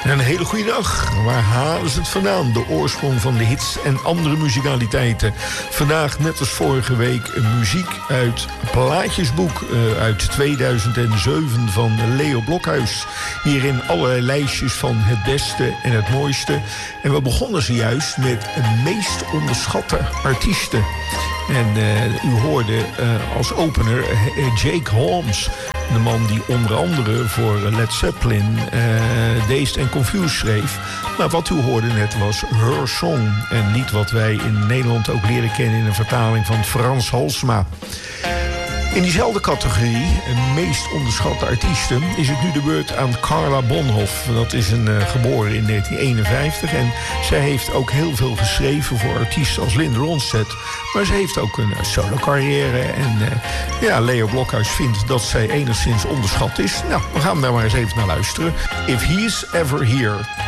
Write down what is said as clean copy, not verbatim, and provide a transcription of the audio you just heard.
Een hele goede dag. Waar halen ze het vandaan? De oorsprong van de hits en andere muzikaliteiten. Vandaag, net als vorige week, muziek uit Plaatjesboek uit 2007 van Leo Blokhuis. Hierin allerlei lijstjes van het beste en het mooiste. En we begonnen zojuist met de meest onderschatte artiesten. En u hoorde als opener Jake Holmes. De man die onder andere voor Led Zeppelin Dazed and Confused schreef. Maar wat u hoorde net was Her Song. Een lied wat wij in Nederland ook leren kennen in een vertaling van Frans Halsema. In diezelfde categorie, meest onderschatte artiesten, is het nu de beurt aan Carla Bonhoff. Dat is geboren in 1951 en zij heeft ook heel veel geschreven voor artiesten als Linda Ronstadt. Maar ze heeft ook een solo-carrière en Leo Blokhuis vindt dat zij enigszins onderschat is. Nou, we gaan daar maar eens even naar luisteren. If He's Ever Here.